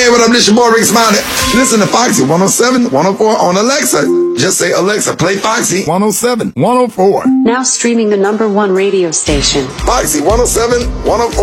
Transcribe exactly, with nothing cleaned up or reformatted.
what up? This your boy Rick Smiley. Listen to Foxy one oh seven, one oh four on Alexa. Just say, Alexa, play Foxy one oh seven, one oh four. Now streaming the number one radio station. Foxy one oh seven, one oh four.